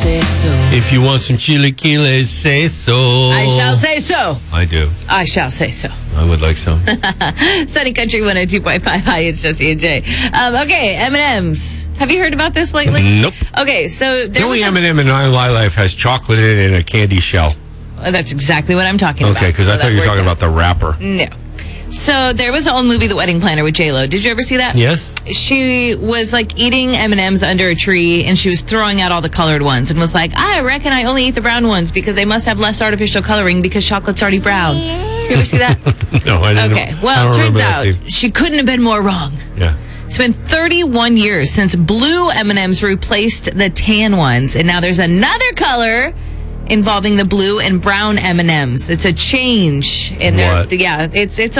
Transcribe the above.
If you want some chilaquiles, say so. I shall say so. I do. I shall say so. I would like some. Sunny Country 102.5. Hi, it's Jesse and Jay. Okay, M&M's. Have you heard about this lately? Nope. Okay, so The only M&M in my life has chocolate in it and a candy shell. That's exactly what I'm talking about. Okay, because I thought you were talking about the wrapper. No. So there was an old movie, The Wedding Planner, with J-Lo. Did you ever see that? Yes. She was like eating M&Ms under a tree, and she was throwing out all the colored ones and was like, I reckon I only eat the brown ones because they must have less artificial coloring because chocolate's already brown. You ever see that? No, I didn't. Okay, well, it turns out she couldn't have been more wrong. Yeah. It's been 31 years since blue M&Ms replaced the tan ones, and now there's another color involving the blue and brown M&Ms. It's a change in their, What? yeah, it's